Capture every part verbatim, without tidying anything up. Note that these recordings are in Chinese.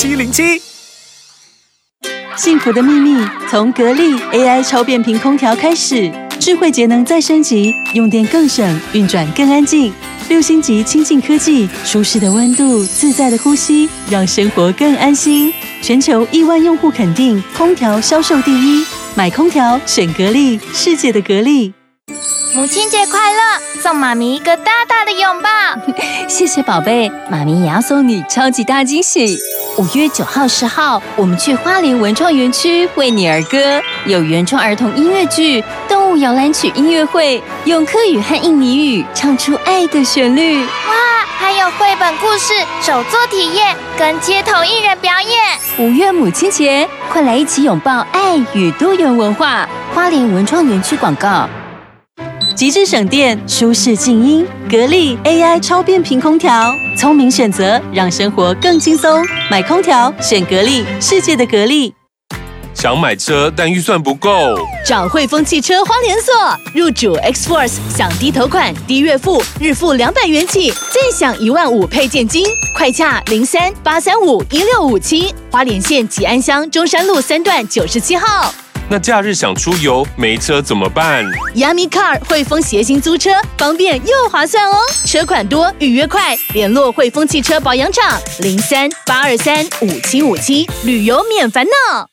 七零七。 幸福的秘密从格力 A I 超变频空调开始，智慧节能再升级，用电更省，运转更安静。六星级清净科技，舒适的温度，自在的呼吸，让生活更安心。全球亿万用户肯定，空调销售第一，买空调选格力，世界的格力。 母亲节快乐！送妈咪一个大大的拥抱。 谢谢宝贝，妈咪也要送你超级大惊喜。五月九号、十号，我们去花莲文创园区为你儿歌，有原创儿童音乐剧、动物摇篮曲音乐会，用客语和印尼语唱出爱的旋律。 哇，还有绘本故事、手作体验跟街头艺人表演。 五月母亲节，快来一起拥抱爱与多元文化。花莲文创园区广告。 极致省电，舒适静音，格力 A I 超变频空调，聪明选择，让生活更轻松。买空调选格力，世界的格力。 想买车但预算不够， 找汇丰汽车花莲所，入主 X Force， 享低头款、低月付，日付两百元起，再享一万五配件金，快洽零三八三五一六五七，花莲县吉安乡中山路三段九十七号。 那假日想出游没车怎么办？ Yummy Car 汇丰协行租车，方便又划算哦。车款多，预约快，联络汇丰汽车保养厂零三八二三五七五七，旅游免烦恼。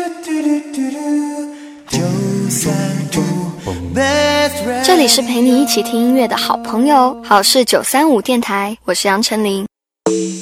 这里是陪你一起听音乐的好朋友，好事九三五电台，我是杨丞琳。